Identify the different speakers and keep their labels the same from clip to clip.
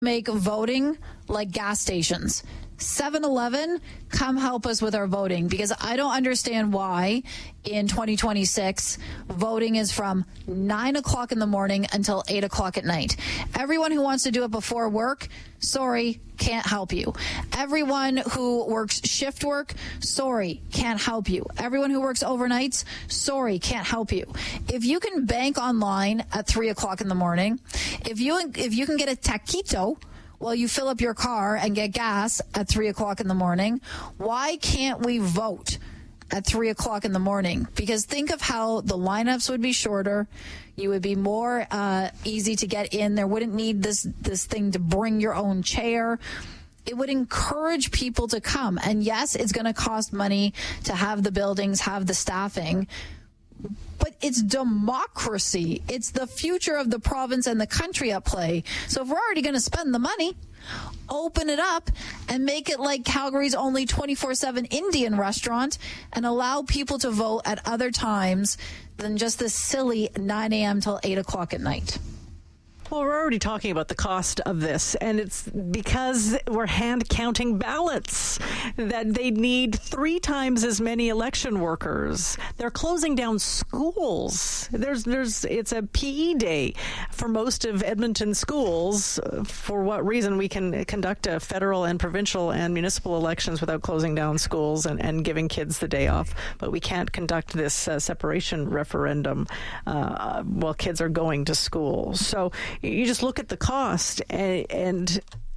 Speaker 1: make voting like gas stations. 7-Eleven, come help us with our voting, because I don't understand why in 2026 voting is from 9 o'clock in the morning until 8 o'clock at night. Everyone who wants to do it before work, sorry, can't help you. Everyone who works shift work, sorry, can't help you. Everyone who works overnights, sorry, can't help you. If you can bank online at 3 o'clock in the morning, if you can get a taquito while you fill up your car and get gas at 3 o'clock in the morning, why can't we vote at 3 o'clock in the morning? Because think of how the lineups would be shorter. You would be more easy to get in. There wouldn't need this thing to bring your own chair. It would encourage people to come. And yes, it's going to cost money to have the buildings, have the staffing. But it's democracy. It's the future of the province and the country at play. So if we're already going to spend the money, open it up and make it like Calgary's only 24/7 Indian restaurant and allow people to vote at other times than just this silly 9 a.m. till 8 o'clock at night.
Speaker 2: Well, we're already talking about the cost of this, and it's because we're hand counting ballots that they need 3 times as many election workers. They're closing down schools. It's a PE day for most of Edmonton schools. For what reason? We can conduct a federal and provincial and municipal elections without closing down schools and giving kids the day off, but we can't conduct this separation referendum while kids are going to school. So you just look at the cost and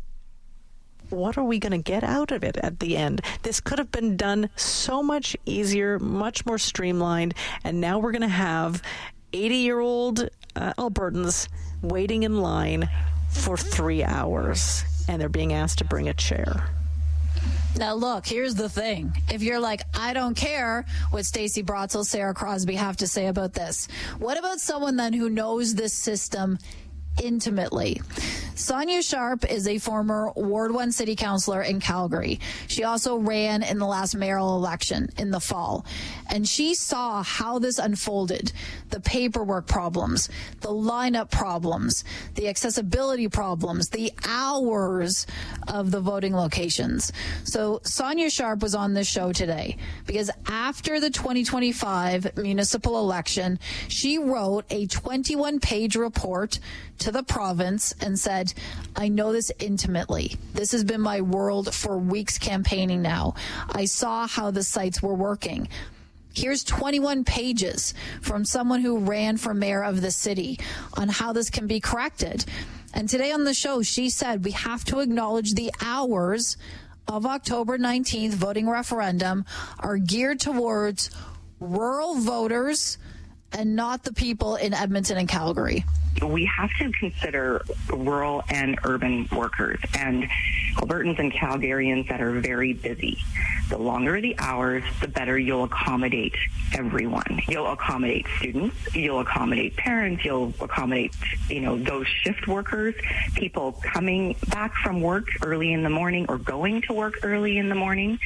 Speaker 2: what are we going to get out of it at the end? This could have been done so much easier, much more streamlined, and now we're going to have 80-year-old Albertans waiting in line for 3 hours, and they're being asked to bring a chair.
Speaker 1: Now, look, here's the thing. If you're like, I don't care what Stacey Brotzel, Sarah Crosby have to say about this, what about someone then who knows this system intimately? Sonia Sharp is a former Ward 1 city councillor in Calgary. She also ran in the last mayoral election in the fall. And she saw how this unfolded. The paperwork problems, the lineup problems, the accessibility problems, the hours of the voting locations. So Sonia Sharp was on this show today because after the 2025 municipal election, she wrote a 21-page report to the province and said, I know this intimately. This has been my world for weeks campaigning now. I saw how the sites were working. Here's 21 pages from someone who ran for mayor of the city on how this can be corrected. And today on the show, she said we have to acknowledge the hours of October 19th voting referendum are geared towards rural voters and not the people in Edmonton and Calgary.
Speaker 3: We have to consider rural and urban workers and Albertans and Calgarians that are very busy. The longer the hours, the better you'll accommodate everyone. You'll accommodate students, you'll accommodate parents, you'll accommodate, those shift workers, people coming back from work early in the morning or going to work early in the morning.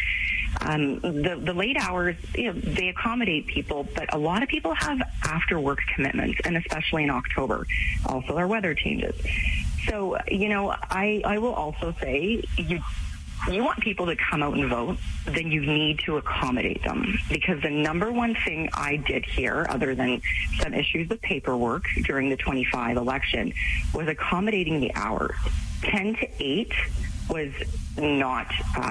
Speaker 3: The late hours, they accommodate people, but a lot of people have after work commitments, and especially in October. Also, our weather changes. So, I will also say you want people to come out and vote, then you need to accommodate them. Because the number one thing I did here, other than some issues with paperwork during the 25 election, was accommodating the hours. 10 to 8 was not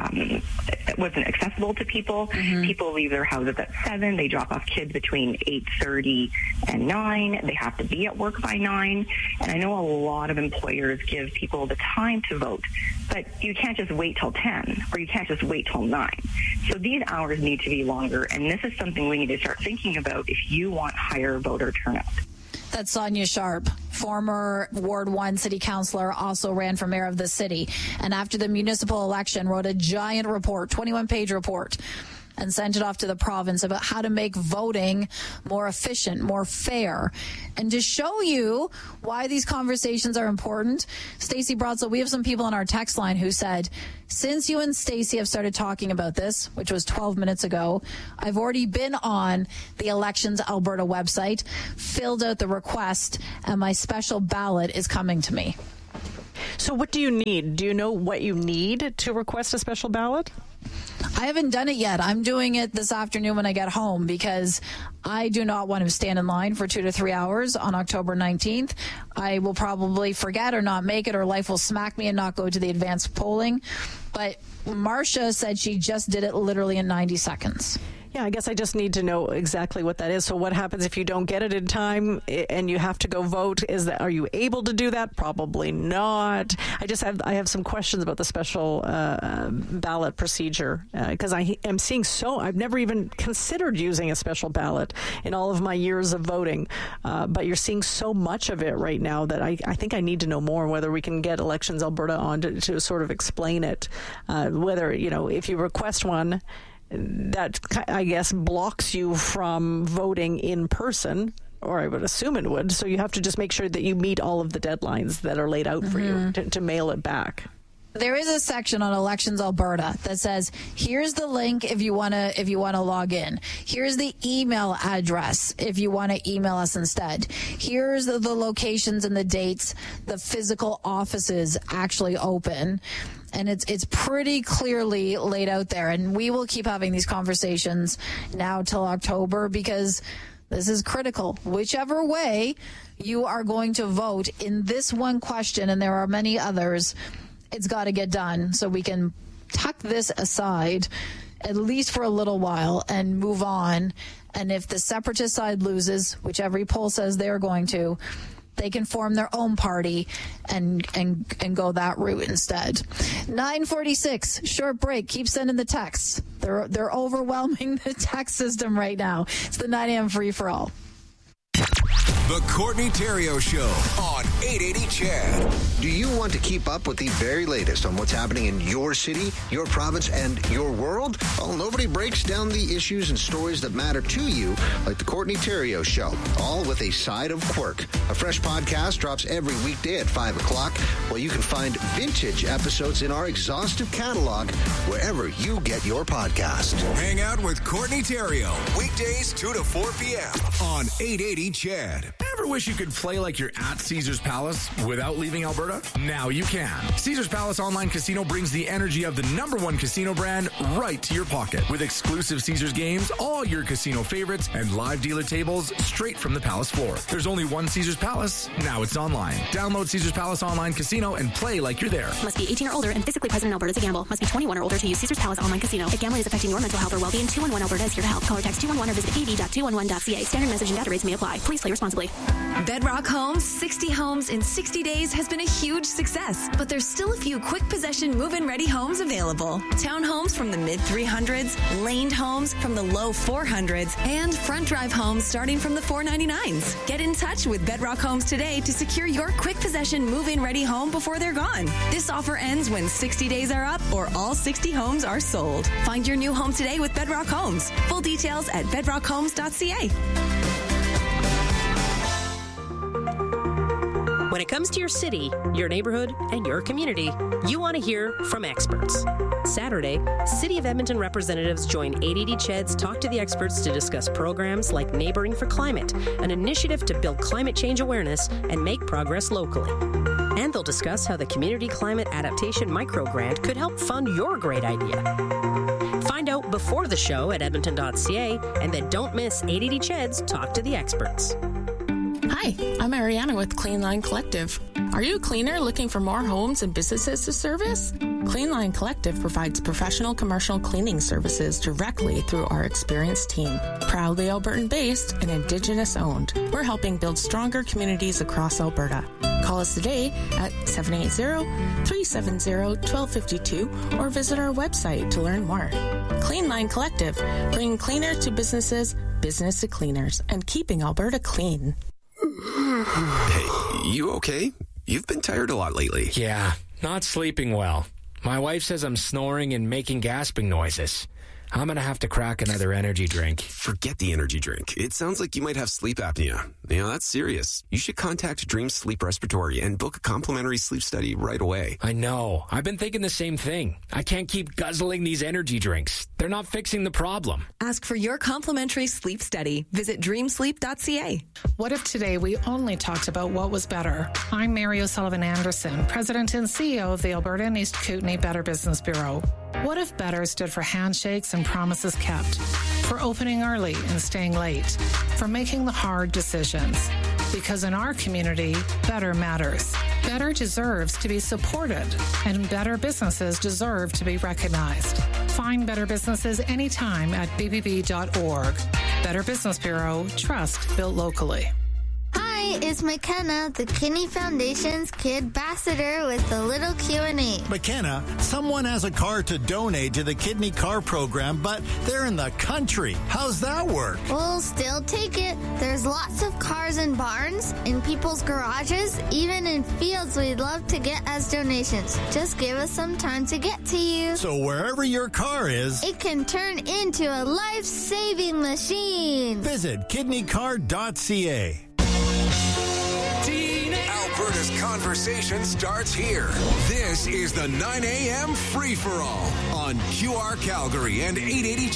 Speaker 3: wasn't accessible to people. Mm-hmm. People leave their houses at 7. They drop off kids between 8:30 and 9. They have to be at work by 9. And I know a lot of employers give people the time to vote, but you can't just wait till 10 or you can't just wait till 9. So these hours need to be longer, and this is something we need to start thinking about if you want higher voter turnout.
Speaker 1: That's Sonia Sharp, former Ward 1 city councillor, also ran for mayor of the city. And after the municipal election, wrote a giant report, 21-page report, and sent it off to the province about how to make voting more efficient, more fair. And to show you why these conversations are important, Stacey Brotzel, we have some people on our text line who said, since you and Stacey have started talking about this, which was 12 minutes ago, I've already been on the Elections Alberta website, filled out the request, and my special ballot is coming to me.
Speaker 2: So what do you need? Do you know what you need to request a special ballot?
Speaker 1: I haven't done it yet. I'm doing it this afternoon when I get home because I do not want to stand in line for 2 to 3 hours on October 19th. I will probably forget or not make it, or life will smack me and not go to the advanced polling. But Marcia said she just did it literally in 90 seconds.
Speaker 2: Yeah, I guess I just need to know exactly what that is. So what happens if you don't get it in time and you have to go vote? Are you able to do that? Probably not. I have some questions about the special ballot procedure because I am seeing I've never even considered using a special ballot in all of my years of voting. But you're seeing so much of it right now that I think I need to know more, whether we can get Elections Alberta on to sort of explain it. Whether, if you request one, that, I guess, blocks you from voting in person, or I would assume it would. So you have to just make sure that you meet all of the deadlines that are laid out for you to mail it back.
Speaker 1: There is a section on Elections Alberta that says, here's the link if you want to log in. Here's the email address if you want to email us instead. Here's the locations and the dates the physical offices actually open. And it's pretty clearly laid out there. And we will keep having these conversations now till October because this is critical. Whichever way you are going to vote in this one question, and there are many others, it's got to get done so we can tuck this aside at least for a little while and move on. And if the separatist side loses, which every poll says they're going to, they can form their own party and go that route instead. 9:46, short break. Keep sending the texts. They're overwhelming the text system right now. It's the 9 a.m. free for all.
Speaker 4: The Courtney Theriault Show on 880 CHED.
Speaker 5: Do you want to keep up with the very latest on what's happening in your city, your province, and your world? Well, nobody breaks down the issues and stories that matter to you like the Courtney Theriault Show, all with a side of quirk. A fresh podcast drops every weekday at 5 o'clock, while you can find vintage episodes in our exhaustive catalog wherever you get your podcast.
Speaker 4: Hang out with Courtney Theriault, weekdays 2 to 4 p.m. on 880 CHED.
Speaker 6: Ever wish you could play like you're at Caesars Palace without leaving Alberta? Now you can. Caesars Palace Online Casino brings the energy of the #1 casino brand right to your pocket. With exclusive Caesars games, all your casino favorites, and live dealer tables straight from the Palace floor. There's only one Caesars Palace. Now it's online. Download Caesars Palace Online Casino and play like you're there.
Speaker 7: Must be 18 or older and physically present in Alberta to gamble. Must be 21 or older to use Caesars Palace Online Casino. If gambling is affecting your mental health or well-being, 211 Alberta is here to help. Call or text 211 or visit ad.211.ca. Standard message and data rates may apply. Please play responsibly.
Speaker 8: Bedrock Homes, 60 homes in 60 days has been a huge success, but there's still a few quick possession move-in ready homes available. Townhomes from the mid 300s, laned homes from the low 400s, and front drive homes starting from the 499s. Get in touch with Bedrock Homes today to secure your quick possession move-in ready home before they're gone. This offer ends when 60 days are up or all 60 homes are sold. Find your new home today with Bedrock Homes. Full details at bedrockhomes.ca.
Speaker 9: When it comes to your city, your neighborhood, and your community, you want to hear from experts. Saturday, City of Edmonton representatives join 880 CHED's Talk to the Experts to discuss programs like Neighboring for Climate, an initiative to build climate change awareness and make progress locally. And they'll discuss how the Community Climate Adaptation Microgrant could help fund your great idea. Find out before the show at edmonton.ca, and then don't miss 880 CHED's Talk to the Experts.
Speaker 10: Hi, I'm Ariana with Clean Line Collective. Are you a cleaner looking for more homes and businesses to service? Clean Line Collective provides professional commercial cleaning services directly through our experienced team. Proudly Albertan-based and Indigenous-owned, we're helping build stronger communities across Alberta. Call us today at 780-370-1252 or visit our website to learn more. Clean Line Collective, bringing cleaner to businesses, business to cleaners, and keeping Alberta clean.
Speaker 11: Hey, you okay? You've been tired a lot lately.
Speaker 12: Yeah, not sleeping well. My wife says I'm snoring and making gasping noises. I'm going to have to crack another energy drink.
Speaker 11: Forget the energy drink. It sounds like you might have sleep apnea. That's serious. You should contact Dream Sleep Respiratory and book a complimentary sleep study right away.
Speaker 12: I know. I've been thinking the same thing. I can't keep guzzling these energy drinks. They're not fixing the problem.
Speaker 8: Ask for your complimentary sleep study. Visit dreamsleep.ca.
Speaker 13: What if today we only talked about what was better? I'm Mary O'Sullivan Anderson, President and CEO of the Alberta and East Kootenay Better Business Bureau. What if Better stood for handshakes and promises kept, for opening early and staying late, for making the hard decisions? Because in our community, better matters. Better deserves to be supported, and better businesses deserve to be recognized. Find better businesses anytime at bbb.org. Better Business Bureau, trust built locally.
Speaker 14: Hi, it's McKenna, the Kidney Foundation's Kid Ambassador with a little Q&A.
Speaker 15: McKenna, someone has a car to donate to the Kidney Car Program, but they're in the country. How's that work?
Speaker 14: We'll still take it. There's lots of cars in barns, in people's garages, even in fields we'd love to get as donations. Just give us some time to get to you.
Speaker 15: So wherever your car is,
Speaker 14: it can turn into a life-saving machine.
Speaker 15: Visit kidneycar.ca.
Speaker 4: Alberta's conversation starts here. This is the 9 a.m. free-for-all on QR Calgary and 880